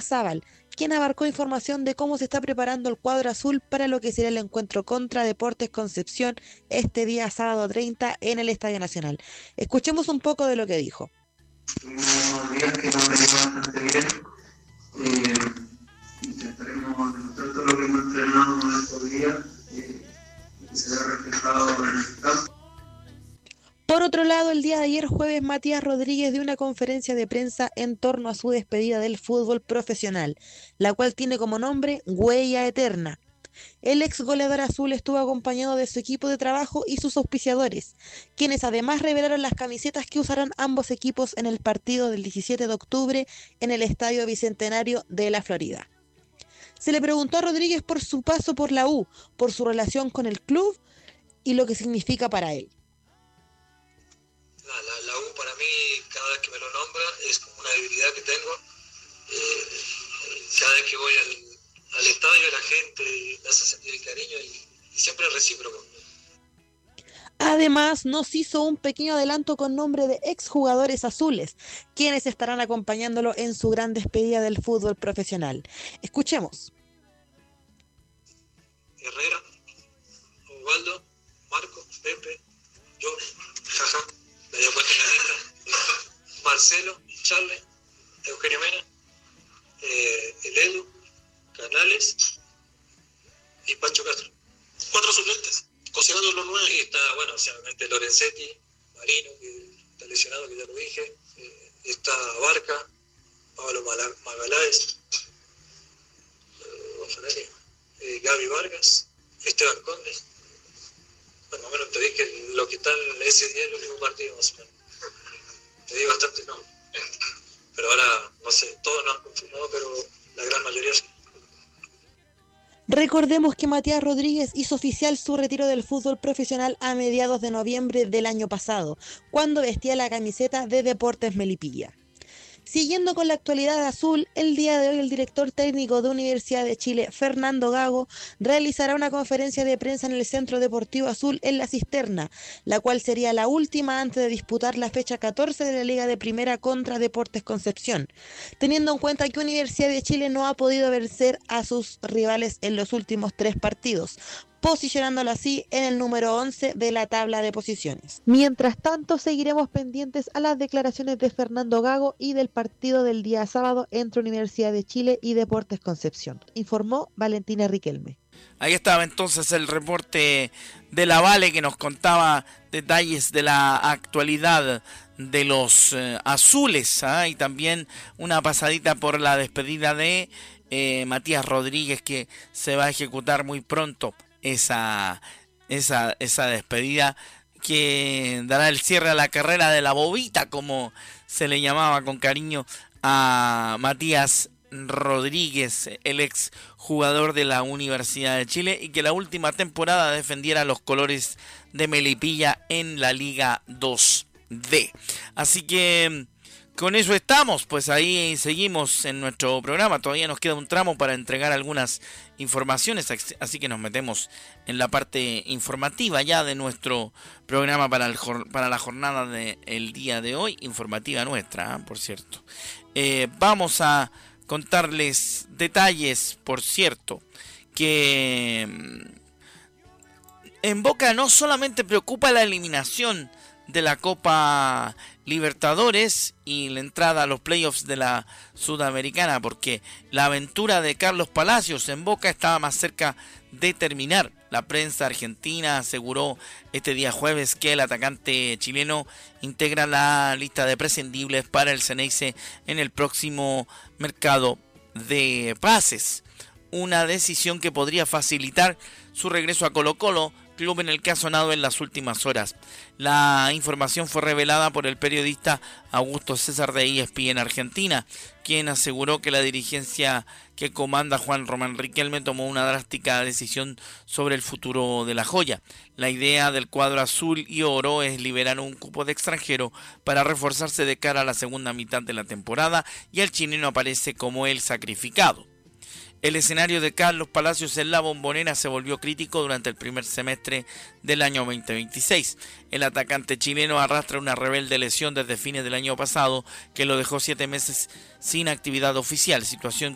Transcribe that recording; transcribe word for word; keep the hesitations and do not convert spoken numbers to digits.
Larrazábal, quien abarcó información de cómo se está preparando el cuadro azul para lo que será el encuentro contra Deportes Concepción este día sábado treinta en el Estadio Nacional. Escuchemos un poco de lo que dijo. Tuvimos unos días que nos venimos bastante bien. Eh, intentaremos demostrar todo lo que hemos entrenado en estos días eh, y que se vea reflejado en el campo. Por otro lado, el día de ayer jueves, Matías Rodríguez dio una conferencia de prensa en torno a su despedida del fútbol profesional, la cual tiene como nombre Huella Eterna. El ex goleador azul estuvo acompañado de su equipo de trabajo y sus auspiciadores, quienes además revelaron las camisetas que usarán ambos equipos en el partido del diecisiete de octubre en el Estadio Bicentenario de la Florida. Se le preguntó a Rodríguez por su paso por la U, por su relación con el club y lo que significa para él. La, la, la U para mí, cada vez que me lo nombra, es como una debilidad que tengo. Eh, cada vez que voy al, al estadio, la gente me hace sentir el cariño y, y siempre es recíproco. Además, nos hizo un pequeño adelanto con nombre de exjugadores azules, quienes estarán acompañándolo en su gran despedida del fútbol profesional. Escuchemos. Herrera, Osvaldo, Marco, Pepe, yo, jaja. Me dio cuenta en la lista. Marcelo, Charles, Eugenio Mena, eh, el Edu, Canales y Pancho Castro. Cuatro suplentes. Considerando los nueve, y está, bueno, obviamente Lorenzetti, Marino, que está lesionado, que ya lo dije. Eh, está Barca, Pablo Magaláes, eh, eh, Gaby Vargas, Esteban Conde. Bueno, más o menos te dije lo que está en ese día, el último partido, más o menos. Te di bastante no. Pero ahora, no sé, todos no han confirmado, pero la gran mayoría sí. Recordemos que Matías Rodríguez hizo oficial su retiro del fútbol profesional a mediados de noviembre del año pasado, cuando vestía la camiseta de Deportes Melipilla. Siguiendo con la actualidad azul, el día de hoy el director técnico de Universidad de Chile, Fernando Gago, realizará una conferencia de prensa en el Centro Deportivo Azul en La Cisterna, la cual sería la última antes de disputar la fecha catorce de la Liga de Primera contra Deportes Concepción, teniendo en cuenta que Universidad de Chile no ha podido vencer a sus rivales en los últimos tres partidos, posicionándolo así en el número once de la tabla de posiciones. Mientras tanto, seguiremos pendientes a las declaraciones de Fernando Gago y del partido del día sábado entre Universidad de Chile y Deportes Concepción, informó Valentina Riquelme. Ahí estaba entonces el reporte de la Vale, que nos contaba detalles de la actualidad de los eh, azules, ¿eh? Y también una pasadita por la despedida de eh, Matías Rodríguez, que se va a ejecutar muy pronto. Esa, esa, esa despedida que dará el cierre a la carrera de la bobita, como se le llamaba con cariño a Matías Rodríguez, el ex jugador de la Universidad de Chile, y que la última temporada defendiera los colores de Melipilla en la Liga dos D. Así que con eso estamos, pues ahí seguimos en nuestro programa. Todavía nos queda un tramo para entregar algunas informaciones, así que nos metemos en la parte informativa ya de nuestro programa para, el, para la jornada del día de hoy, informativa nuestra, ¿eh? Por cierto. Eh, vamos a contarles detalles, por cierto, que en Boca no solamente preocupa la eliminación de la Copa Libertadores y la entrada a los playoffs de la Sudamericana, porque la aventura de Carlos Palacios en Boca estaba más cerca de terminar. La prensa argentina aseguró este día jueves que el atacante chileno integra la lista de prescindibles para el Xeneize en el próximo mercado de pases, una decisión que podría facilitar su regreso a Colo-Colo, club en el que ha sonado en las últimas horas. La información fue revelada por el periodista Augusto César de E S P N Argentina, quien aseguró que la dirigencia que comanda Juan Román Riquelme tomó una drástica decisión sobre el futuro de la joya. La idea del cuadro azul y oro es liberar un cupo de extranjero para reforzarse de cara a la segunda mitad de la temporada, y el chileno aparece como el sacrificado. El escenario de Carlos Palacios en la Bombonera se volvió crítico durante el primer semestre del año veinte veintiséis. El atacante chileno arrastra una rebelde lesión desde fines del año pasado que lo dejó siete meses sin actividad oficial, situación